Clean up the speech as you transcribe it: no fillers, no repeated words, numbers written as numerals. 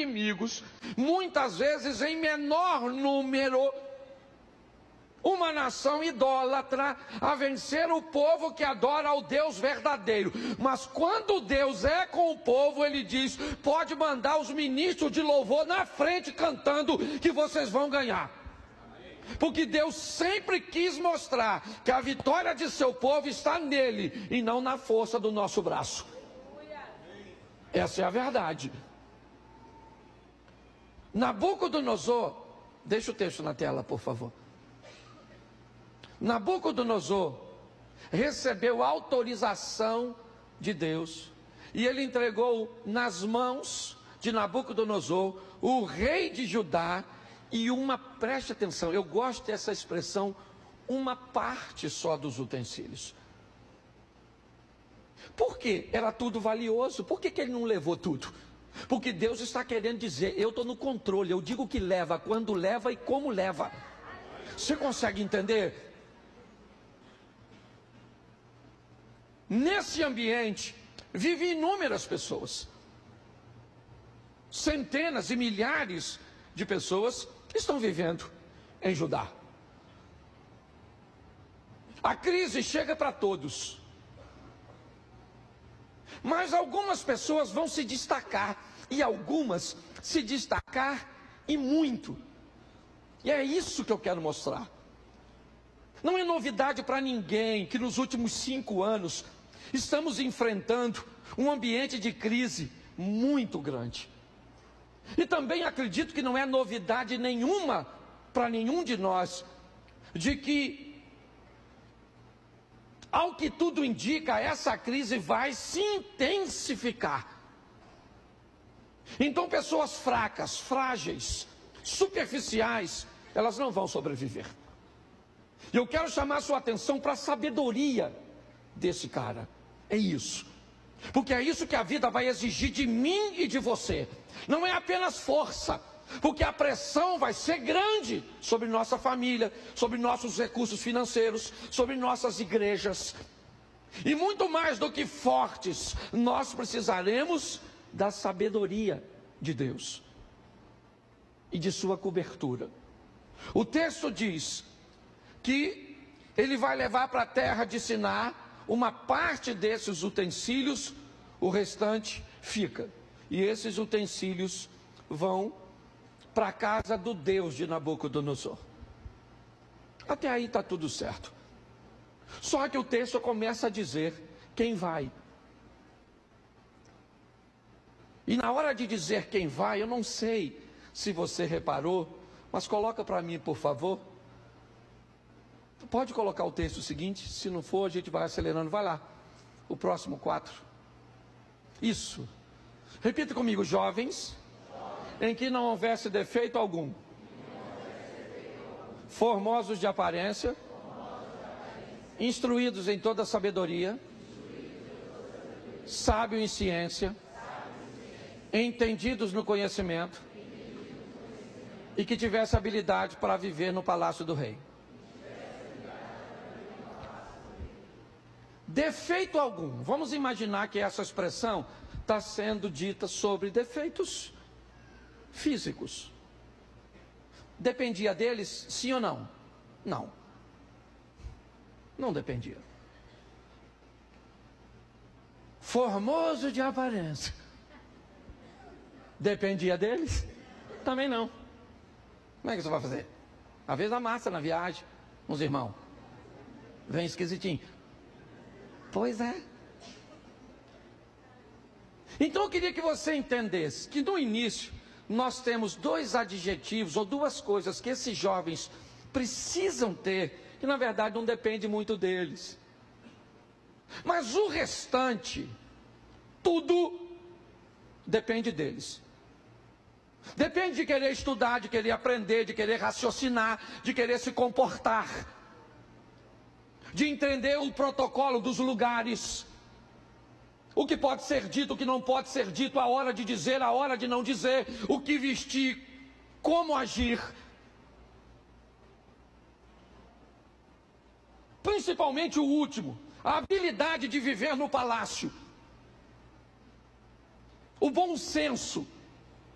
inimigos, muitas vezes em menor número, uma nação idólatra a vencer o povo que adora ao Deus verdadeiro. Mas quando Deus é com o povo, ele diz: pode mandar os ministros de louvor na frente cantando, que vocês vão ganhar. Porque Deus sempre quis mostrar que a vitória de seu povo está nele e não na força do nosso braço. Essa é a verdade. Nabucodonosor, deixa o texto na tela, por favor. Nabucodonosor recebeu autorização de Deus e ele entregou nas mãos de Nabucodonosor, o rei de Judá, e preste atenção, eu gosto dessa expressão, uma parte só dos utensílios. Por quê? Era tudo valioso. Por que ele não levou tudo? Porque Deus está querendo dizer: eu estou no controle, eu digo que leva, quando leva e como leva. Você consegue entender? Nesse ambiente vivem inúmeras pessoas, centenas e milhares de pessoas estão vivendo em Judá. A crise chega para todos, mas algumas pessoas vão se destacar, e algumas se destacar e muito. E é isso que eu quero mostrar. Não é novidade para ninguém que nos últimos 5 anos estamos enfrentando um ambiente de crise muito grande. E também acredito que não é novidade nenhuma para nenhum de nós, de que, ao que tudo indica, essa crise vai se intensificar. Então pessoas fracas, frágeis, superficiais, elas não vão sobreviver. E eu quero chamar a sua atenção para a sabedoria desse cara. É isso. Porque é isso que a vida vai exigir de mim e de você. Não é apenas força, porque a pressão vai ser grande sobre nossa família, sobre nossos recursos financeiros, sobre nossas igrejas. E muito mais do que fortes, nós precisaremos da sabedoria de Deus e de sua cobertura. O texto diz que ele vai levar para a terra de Siná uma parte desses utensílios, o restante fica. E esses utensílios vão para a casa do Deus de Nabucodonosor. Até aí está tudo certo. Só que o texto começa a dizer quem vai. E na hora de dizer quem vai, eu não sei se você reparou, mas coloca para mim, por favor. Pode colocar o texto seguinte, se não for a gente vai acelerando, vai lá, o próximo 4. Isso, repita comigo: jovens, em que não houvesse defeito algum, formosos de aparência, instruídos em toda sabedoria, sábio em ciência, entendidos no conhecimento, e que tivesse habilidade para viver no palácio do rei. Defeito algum. Vamos imaginar que essa expressão está sendo dita sobre defeitos físicos. Dependia deles, sim ou não? Não. Não dependia. Formoso de aparência. Dependia deles? Também não. Como é que você vai fazer? Às vezes amassa na viagem, uns irmãos. Vem esquisitinho. Pois é. Então eu queria que você entendesse que no início nós temos 2 adjetivos ou 2 coisas que esses jovens precisam ter, que na verdade não depende muito deles. Mas o restante, tudo depende deles. Depende de querer estudar, de querer aprender, de querer raciocinar, de querer se comportar, de entender o protocolo dos lugares, o que pode ser dito, o que não pode ser dito, a hora de dizer, a hora de não dizer, o que vestir, como agir. Principalmente o último, a habilidade de viver no palácio, o bom senso